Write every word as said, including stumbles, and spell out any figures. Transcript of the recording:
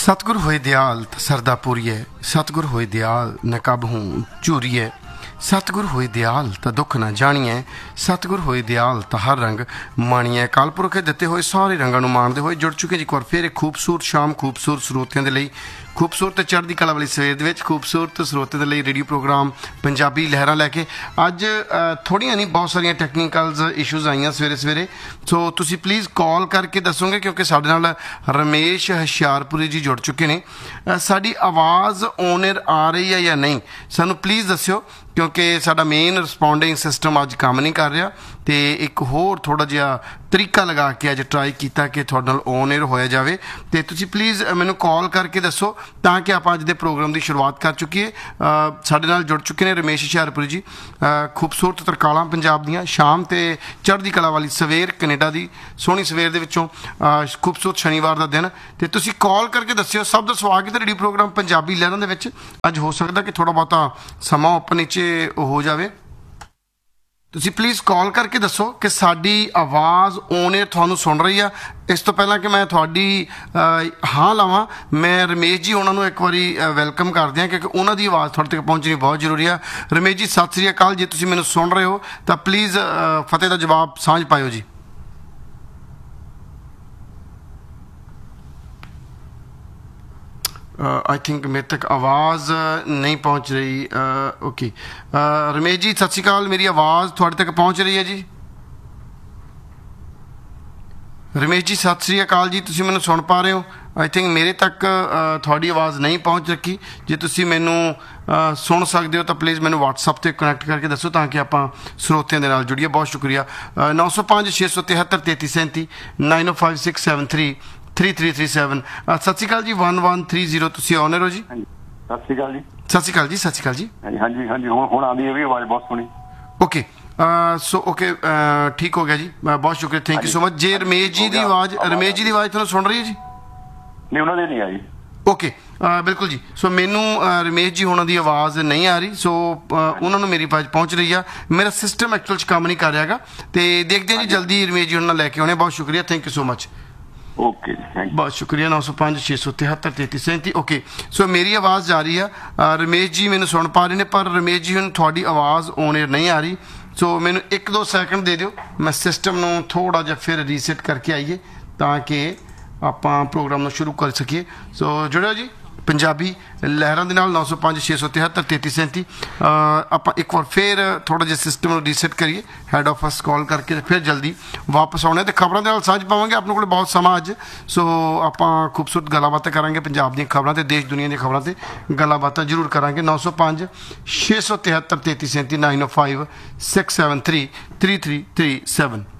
सतगुर होए दयाल सरदा पूरीए, सतगुर होए दयाल न कब हूँ झूरीए, सतगुर होए दयाल त दुख न जाणीए, सतगुर होए दयाल त हर रंग माणीए। कालपुरख दिते हुए सारे रंगों ਨੂੰ ਮਾਣਦੇ ਹੋਏ ਜੁੜ ਚੁੱਕੇ ਜੀ ਇੱਕ ਵਾਰ ਫਿਰ ਇੱਕ ਖੂਬਸੂਰਤ ਸ਼ਾਮ ਖੂਬਸੂਰਤ ਸਰੋਤਿਆਂ ਦੇ ਲਈ ਖੂਬਸੂਰਤ ਚੜ੍ਹਦੀ ਕਲਾ ਵਾਲੀ ਸਵੇਰ ਦੇ ਵਿੱਚ ਖੂਬਸੂਰਤ ਸਰੋਤਿਆਂ ਦੇ ਲਈ ਰੇਡੀਓ ਪ੍ਰੋਗਰਾਮ ਪੰਜਾਬੀ ਲਹਿਰਾਂ ਲੈ ਕੇ ਅੱਜ ਥੋੜ੍ਹੀਆਂ ਨਹੀਂ ਬਹੁਤ ਸਾਰੀਆਂ ਟੈਕਨੀਕਲਸ ਇਸ਼ੂਜ਼ ਆਈਆਂ ਸਵੇਰੇ ਸਵੇਰੇ। ਸੋ ਤੁਸੀਂ ਪਲੀਜ਼ ਕਾਲ ਕਰਕੇ ਦੱਸੋਗੇ ਕਿਉਂਕਿ ਸਾਡੇ ਨਾਲ ਰਮੇਸ਼ ਹੁਸ਼ਿਆਰਪੁਰੀ ਜੀ ਜੁੜ ਚੁੱਕੇ ਨੇ। ਸਾਡੀ ਆਵਾਜ਼ ਔਨ ਏਅਰ ਆ ਰਹੀ ਹੈ ਜਾਂ ਨਹੀਂ ਸਾਨੂੰ ਪਲੀਜ਼ ਦੱਸਿਓ ਕਿਉਂਕਿ ਸਾਡਾ ਮੇਨ ਰਿਸਪੌਂਡਿੰਗ ਸਿਸਟਮ ਅੱਜ ਕੰਮ ਨਹੀਂ ਕਰ ਰਿਹਾ ਅਤੇ ਇੱਕ ਹੋਰ ਥੋੜ੍ਹਾ ਜਿਹਾ ਤਰੀਕਾ ਲਗਾ ਕੇ ਅੱਜ ਟਰਾਈ ਕੀਤਾ ਕਿ ਤੁਹਾਡੇ ਨਾਲ ਔਨ ਏਅਰ ਹੋਇਆ ਜਾਵੇ ਅਤੇ ਤੁਸੀਂ ਪਲੀਜ਼ ਮੈਨੂੰ ਕਾਲ ਕਰਕੇ ਦੱਸੋ ਤਾਂ ਕਿ ਆਪਾਂ ਅੱਜ ਦੇ ਪ੍ਰੋਗਰਾਮ ਦੀ ਸ਼ੁਰੂਆਤ ਕਰ ਚੁੱਕੀਏ। ਸਾਡੇ ਨਾਲ ਜੁੜ ਚੁੱਕੇ ਨੇ ਰਮੇਸ਼ ਹੁਸ਼ਿਆਰਪੁਰੀ ਜੀ। ਖੂਬਸੂਰਤ ਤਰਕਾਲਾਂ ਪੰਜਾਬ ਦੀਆਂ ਸ਼ਾਮ ਅਤੇ ਚੜ੍ਹਦੀ ਕਲਾ ਵਾਲੀ ਸਵੇਰ ਕੈਨੇਡਾ ਦੀ ਸੋਹਣੀ ਸਵੇਰ ਦੇ ਵਿੱਚੋਂ ਖੂਬਸੂਰਤ ਸ਼ਨੀਵਾਰ ਦਾ ਦਿਨ ਅਤੇ ਤੁਸੀਂ ਕਾਲ ਕਰਕੇ ਦੱਸਿਓ। ਸਭ ਦਾ ਸਵਾਗਤ ਹੈ ਰੇਡੀਓ ਪ੍ਰੋਗਰਾਮ ਪੰਜਾਬੀ ਲਹਿਰਾਂ ਦੇ ਵਿੱਚ। ਅੱਜ ਹੋ ਸਕਦਾ ਕਿ ਥੋੜ੍ਹਾ ਬਹੁਤਾ ਸਮਾਂ ਉੱਪਰ ਨੀਚੇ ਹੋ ਜਾਵੇ। ਤੁਸੀਂ ਪਲੀਜ਼ ਕਾਲ ਕਰਕੇ ਦੱਸੋ ਕਿ ਸਾਡੀ ਆਵਾਜ਼ ਔਨ ਏਅਰ ਤੁਹਾਨੂੰ ਸੁਣ ਰਹੀ ਆ। ਇਸ ਤੋਂ ਪਹਿਲਾਂ ਕਿ ਮੈਂ ਤੁਹਾਡੀ ਹਾਂ ਲਾਵਾਂ ਮੈਂ ਰਮੇਸ਼ ਜੀ ਉਹਨਾਂ ਨੂੰ ਇੱਕ ਵਾਰੀ ਵੈਲਕਮ ਕਰਦੇ ਹਾਂ ਕਿਉਂਕਿ ਉਹਨਾਂ ਦੀ ਆਵਾਜ਼ ਤੁਹਾਡੇ ਤੱਕ ਪਹੁੰਚਣੀ ਬਹੁਤ ਜ਼ਰੂਰੀ ਆ। ਰਮੇਸ਼ ਜੀ ਸਤਿ ਸ਼੍ਰੀ ਅਕਾਲ। ਜੇ ਤੁਸੀਂ ਮੈਨੂੰ ਸੁਣ ਰਹੇ ਹੋ ਤਾਂ ਪਲੀਜ਼ ਫਤਿਹ ਦਾ ਜਵਾਬ ਸਾਂਝ ਪਾਇਓ ਜੀ। आई थिंक मेरे तक आवाज़ नहीं पहुंच रही। ओके रमेश जी सत श्री अकाल, मेरी आवाज़ थोड़े तक पहुंच रही है जी। रमेश जी सत श्री अकाल जी, तुसी मैनू सुन पा रहे हो? आई थिंक मेरे तक थोड़ी आवाज़ नहीं पहुंच रखी। जे तुसी मैनू सुन सकते हो तो प्लीज़ मैनू व्हाट्सअप से कनैक्ट करके दसो ताकि आप ਸਰੋਤਿਆਂ ਦੇ ਨਾਲ ਜੁੜੀਏ। ਬਹੁਤ ਸ਼ੁਕਰੀਆ। नौ सौ पाँच छे सौ तिहत्तर तैंतीस सैंती नाइन ओ five six seven three three three three seven. ਸਤਿ ਸ਼੍ਰੀ ਅਕਾਲ ਜੀ। वन वन थ्री जीरो ਤੁਸੀਂ ਆਨਰ ਹੋ ਜੀ। ਸਤਿ ਸ਼੍ਰੀ ਅਕਾਲ ਜੀ। ਸਤਿ ਸ਼੍ਰੀ ਅਕਾਲ ਜੀ। ਸਤਿ ਸ਼੍ਰੀ ਅਕਾਲ ਜੀ। ਹਾਂਜੀ ਹਾਂਜੀ ਹੁਣ ਹੁਣ ਆਉਂਦੀ ਹੈ ਵੀ ਆਵਾਜ਼ ਬਹੁਤ ਸੋਹਣੀ। ਓਕੇ ਸੋ ਓਕੇ ਠੀਕ ਹੋ ਗਿਆ ਜੀ। ਬਹੁਤ ਸ਼ੁਕਰੀਆ, ਥੈਂਕ ਯੂ ਸੋ ਮਚ। ਜੇ ਰਮੇਸ਼ ਜੀ ਦੀ ਆਵਾਜ਼ ਰਮੇਸ਼ ਜੀ ਦੀ ਆਵਾਜ਼ ਤੁਹਾਨੂੰ ਸੁਣ ਰਹੀ ਹੈ ਜੀ? ਨਹੀਂ ਉਹਨਾਂ ਦੀ ਨਹੀਂ ਆਈ। ਓਕੇ ਬਿਲਕੁਲ ਜੀ। ਸੋ ਮੈਨੂੰ ਰਮੇਸ਼ ਜੀ ਹੋਣਾ ਦੀ ਆਵਾਜ਼ ਨਹੀਂ ਆ ਰਹੀ। ਸੋ ਉਹਨਾਂ ਨੂੰ ਮੇਰੀ ਆਵਾਜ਼ ਪਹੁੰਚ ਰਹੀ ਆ। ਮੇਰਾ ਸਿਸਟਮ ਐਕਚੁਅਲ 'ਚ ਕੰਮ ਨਹੀਂ ਕਰ ਰਿਹਾ ਹੈਗਾ ਅਤੇ ਦੇਖਦੇ ਹਾਂ ਜੀ ਜਲਦੀ ਰਮੇਸ਼ ਜੀ ਉਹਨਾਂ ਨਾਲ ਲੈ ਕੇ ਆਉਣੇ। ਬਹੁਤ ਸ਼ੁਕਰੀਆ, thank you so much. Okay ਜੀ ਬਹੁਤ ਸ਼ੁਕਰੀਆ। ਨੌ ਸੌ ਪੰਜ ਛੇ ਸੌ ਤਿਹੱਤਰ ਤੇਤੀ ਸੈਂਤੀ। ਓਕੇ ਸੋ ਮੇਰੀ ਆਵਾਜ਼ ਜਾ ਰਹੀ ਆ। ਰਮੇਸ਼ ਜੀ ਮੈਨੂੰ ਸੁਣ ਪਾ ਰਹੇ ਨੇ ਪਰ ਰਮੇਸ਼ ਜੀ ਹੁਣ ਤੁਹਾਡੀ ਆਵਾਜ਼ ਔਨ ਏਅਰ ਨਹੀਂ ਆ ਰਹੀ। ਸੋ ਮੈਨੂੰ ਇੱਕ ਦੋ ਸੈਕਿੰਡ ਦੇ ਦਿਓ, ਮੈਂ ਸਿਸਟਮ ਨੂੰ ਥੋੜ੍ਹਾ ਜਿਹਾ ਫਿਰ ਰੀਸੈਟ ਕਰਕੇ ਆਈਏ ਤਾਂ ਕਿ ਆਪਾਂ ਪ੍ਰੋਗਰਾਮ ਨੂੰ ਸ਼ੁਰੂ ਕਰ ਸਕੀਏ। ਸੋ ਜੁੜਿਓ ਜੀ ਪੰਜਾਬੀ ਲਹਿਰਾਂ ਦੇ ਨਾਲ। ਨੌ ਸੌ ਪੰਜ ਛੇ ਸੌ ਤਿਹੱਤਰ ਤੇਤੀ ਸੈਂਤੀ। ਆਪਾਂ ਇੱਕ ਵਾਰ ਫਿਰ ਥੋੜ੍ਹਾ ਜਿਹਾ ਸਿਸਟਮ ਨੂੰ ਰੀਸੈਟ ਕਰੀਏ, ਹੈਡ ਆਫਿਸ ਕਾਲ ਕਰਕੇ ਫਿਰ ਜਲਦੀ ਵਾਪਸ ਆਉਣੇ ਅਤੇ ਖਬਰਾਂ ਦੇ ਨਾਲ ਸਾਂਝ ਪਾਵਾਂਗੇ। ਆਪਣੇ ਕੋਲ ਬਹੁਤ ਸਮਾਂ ਅੱਜ। ਸੋ ਆਪਾਂ ਖੂਬਸੂਰਤ ਗੱਲਾਂ ਬਾਤਾਂ ਕਰਾਂਗੇ ਪੰਜਾਬ ਦੀਆਂ ਖਬਰਾਂ ਅਤੇ ਦੇਸ਼ ਦੁਨੀਆ ਦੀਆਂ ਖਬਰਾਂ 'ਤੇ ਗੱਲਾਂ ਬਾਤਾਂ ਜ਼ਰੂਰ ਕਰਾਂਗੇ। ਨੌ ਸੌ ਪੰਜ ਛੇ ਸੌ ਤਿਹੱਤਰ ਤੇਤੀ ਸੈਂਤੀ ਨਾਈਨ ਓ five six seven three three three three seven.